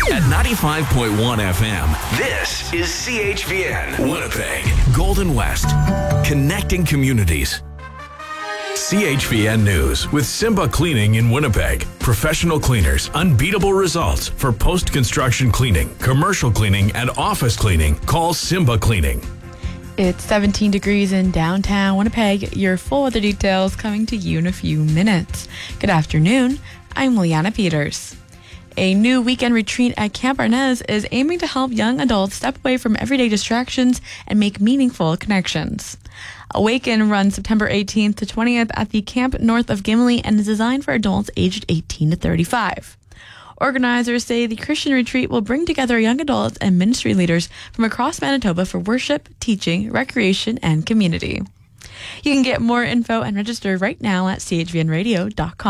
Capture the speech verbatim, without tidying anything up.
At ninety-five point one F M, this is C H V N, Winnipeg, Golden West, connecting communities. C H V N News with Simba Cleaning in Winnipeg. Professional cleaners, unbeatable results for post-construction cleaning, commercial cleaning, and office cleaning. Call Simba Cleaning. It's seventeen degrees in downtown Winnipeg. Your full weather details coming to you in a few minutes. Good afternoon. I'm Liana Peters. A new weekend retreat at Camp Arnez is aiming to help young adults step away from everyday distractions and make meaningful connections. Awaken runs September eighteenth to twentieth at the camp north of Gimli and is designed for adults aged eighteen to thirty-five. Organizers say the Christian retreat will bring together young adults and ministry leaders from across Manitoba for worship, teaching, recreation, and community. You can get more info and register right now at c h v n radio dot com.